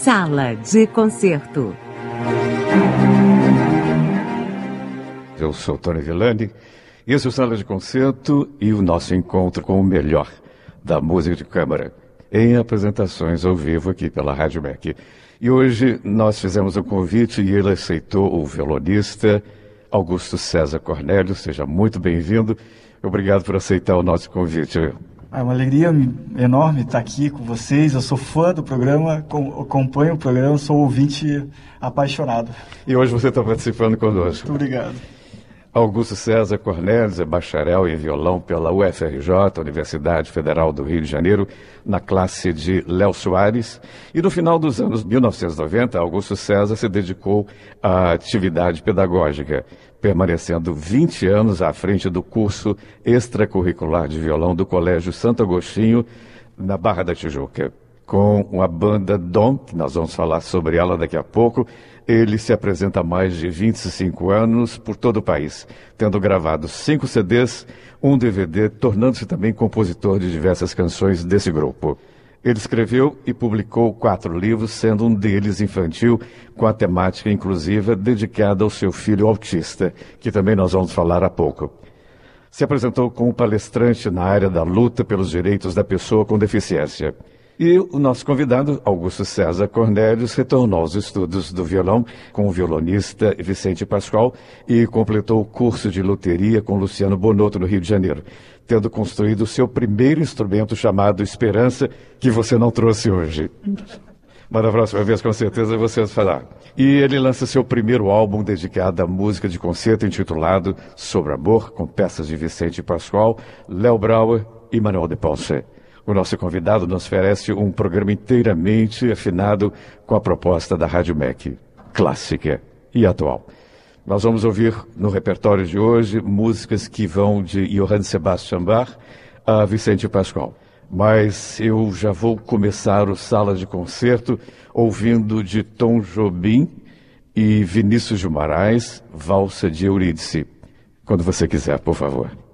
Sala de Concerto. Eu sou Tony Villani, esse é o Sala de Concerto e o nosso encontro com o melhor da música de câmara, em apresentações ao vivo aqui pela Rádio MEC. E hoje nós fizemos um convite e ele aceitou, o violonista Augusto César Cornélio. Seja muito bem-vindo. Obrigado por aceitar o nosso convite. É uma alegria enorme estar aqui com vocês. Eu sou fã do programa, acompanho o programa, sou ouvinte apaixonado. E hoje você está participando conosco. Muito obrigado. Augusto César Cornélio é bacharel em violão pela UFRJ, Universidade Federal do Rio de Janeiro, na classe de Léo Soares. E no final dos anos 1990, Augusto César se dedicou à atividade pedagógica, permanecendo 20 anos à frente do curso extracurricular de violão do Colégio Santo Agostinho, na Barra da Tijuca. Com a banda Dom, que nós vamos falar sobre ela daqui a pouco, ele se apresenta há mais de 25 anos por todo o país, tendo gravado 5 CDs, um DVD, tornando-se também compositor de diversas canções desse grupo. Ele escreveu e publicou 4 livros, sendo um deles infantil, com a temática inclusiva dedicada ao seu filho autista, que também nós vamos falar há pouco. Se apresentou como palestrante na área da luta pelos direitos da pessoa com deficiência. E o nosso convidado, Augusto César Cornélio, retornou aos estudos do violão com o violonista Vicente Pascoal e completou o curso de luteria com Luciano Bonotto no Rio de Janeiro, tendo construído o seu primeiro instrumento chamado Esperança, que você não trouxe hoje. Mas da próxima vez, com certeza, você vai falar. E ele lança seu primeiro álbum dedicado à música de concerto, intitulado Sobre Amor, com peças de Vicente Pascoal, Léo Brauer e Manuel de Ponce. O nosso convidado nos oferece um programa inteiramente afinado com a proposta da Rádio MEC, clássica e atual. Nós vamos ouvir no repertório de hoje músicas que vão de Johann Sebastian Bach a Vicente Pascoal. Mas eu já vou começar o Sala de Concerto ouvindo de Tom Jobim e Vinícius de Moraes, Valsa de Eurídice. Quando você quiser, por favor.